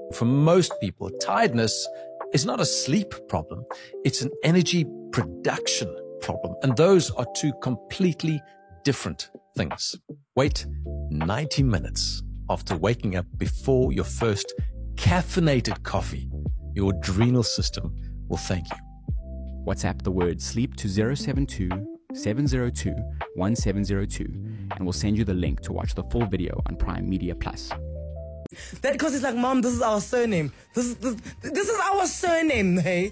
For most people, tiredness is not a sleep problem. It's an energy production problem. And those are two completely different things. Wait 90 minutes after waking up before your first caffeinated coffee. Your adrenal system will thank you. WhatsApp the word sleep to 072 702 1702 and we'll send you the link to watch the full video on Prime Media Plus. That because it's like, Mom, this is our surname. This is our surname, hey?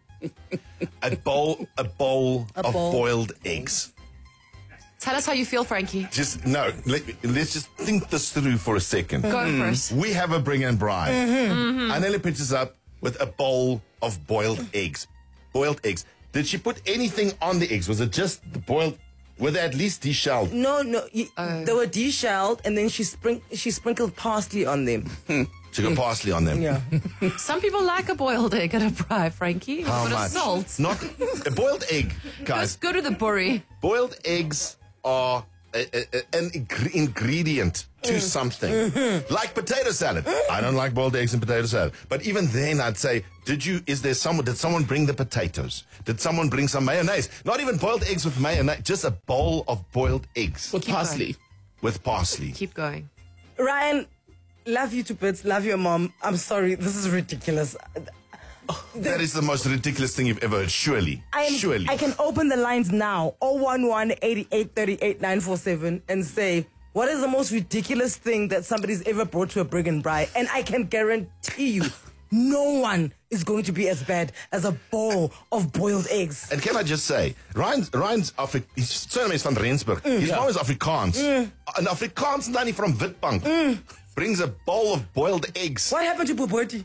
A bowl of boiled eggs. Tell us how you feel, Frankie. Let's just think this through for a second. Go first. We have a bring and bride. Anele pitches up with a bowl of boiled eggs. Boiled eggs. Did she put anything on the eggs? Was it just the boiled? Were they at least deshelled? No. They were deshelled, and then she sprinkled parsley on them. She got parsley on them. Yeah. Some people like a boiled egg at a braai, Frankie. How a bit much? of salt. Not a boiled egg, guys. Just go to the burry. Boiled eggs are an ingredient to something. Like potato salad. I don't like boiled eggs and potato salad. But even then, I'd say, did someone bring the potatoes? Did someone bring some mayonnaise? Not even boiled eggs with mayonnaise, just a bowl of boiled eggs. With parsley. With parsley. Keep going. Ryan, love you to bits. Love your mom. I'm sorry. This is ridiculous. That is the most ridiculous thing you've ever heard, surely. Surely. I can open the lines now, 011-8838-947, and say, what is the most ridiculous thing that somebody's ever brought to a bring and bride? And I can guarantee you, no one is going to be as bad as a bowl of boiled eggs. And can I just say, Ryan's his surname is van Rensburg. His mom is Afrikaans. An Afrikaans nanny from Witbank brings a bowl of boiled eggs. What happened to Bobotti?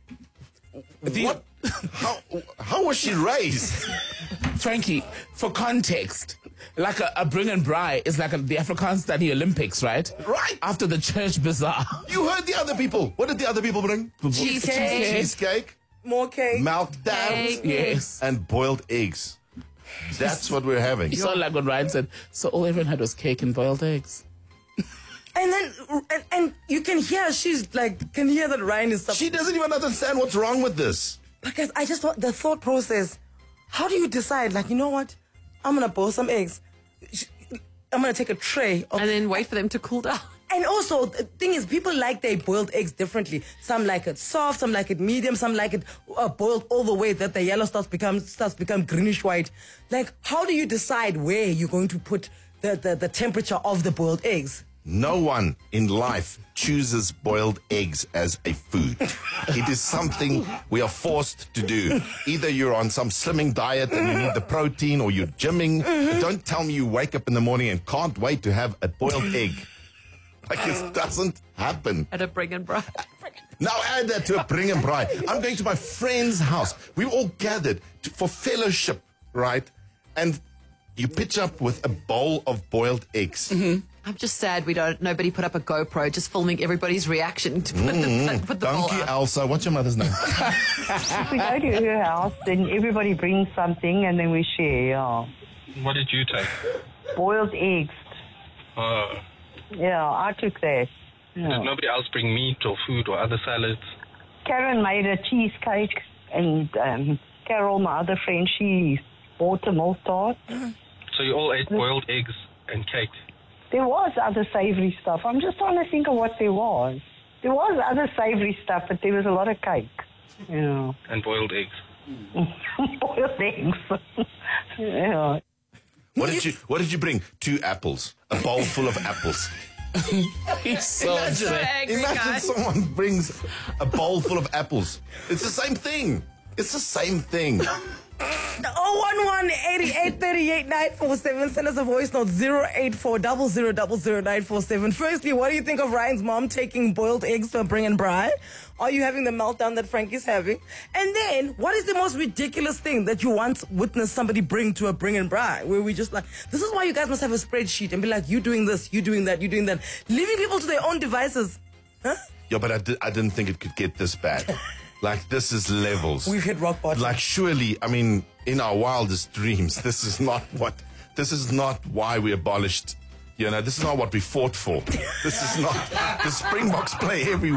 What? How was she raised? Frankie, for context, like a bring and bride is like the Afrikaans study Olympics, right? Right. After the church bazaar. You heard the other people. What did the other people bring? Cheesecake. More cake. Meltdowns. Yes. And boiled eggs. That's what we're having. You saw like when Ryan said, so all everyone had was cake and boiled eggs. And then, and you can hear, can hear that Ryan is... She doesn't even understand what's wrong with this. Because I just thought, the thought process, how do you decide, you know what? I'm going to boil some eggs. I'm going to take a tray. And then wait for them to cool down. And also, the thing is, people like their boiled eggs differently. Some like it soft, some like it medium, some like it boiled all the way that the yellow starts become greenish white. How do you decide where you're going to put the temperature of the boiled eggs? No one in life chooses boiled eggs as a food. It is something we are forced to do. Either you're on some slimming diet and you need the protein, or you're gymming. Don't tell me you wake up in the morning and can't wait to have a boiled egg. It doesn't happen. At a bring and bride. Now add that to a bring and bride. I'm going to my friend's house. We all gathered for fellowship, right? And you pitch up with a bowl of boiled eggs. I'm just sad nobody put up a GoPro just filming everybody's reaction to put the bowl Thank you, up. Elsa. What's your mother's name? We go to her house, then everybody brings something, and then we share, yeah. What did you take? Boiled eggs. Yeah, I took that. Yeah. Did nobody else bring meat or food or other salads? Karen made a cheesecake, and Carol, my other friend, she bought a milk tart. So you all ate boiled eggs and cake? There was other savory stuff. I'm just trying to think of what there was. There was other savory stuff, but there was a lot of cake. Yeah. And boiled eggs? Boiled eggs. Yeah. What did you bring? 2 apples. A bowl full of apples. He's so upset. Imagine someone brings a bowl full of apples. It's the same thing. It's the same thing. 011-8838-947. Send us a voice note, 084-0000-947. Firstly, what do you think of Ryan's mom taking boiled eggs to a bring and bride? Are you having the meltdown that Frankie's having? And then, what is the most ridiculous thing that you once witnessed somebody bring to a bring and bride? Where we just this is why you guys must have a spreadsheet and be like, you doing this, you doing that, you doing that. Leaving people to their own devices. Huh? Yeah, but I didn't think it could get this bad. This is levels. We've hit rock bottom. Surely, in our wildest dreams, this is not why we abolished, this is not what we fought for. This is not, the Springboks play every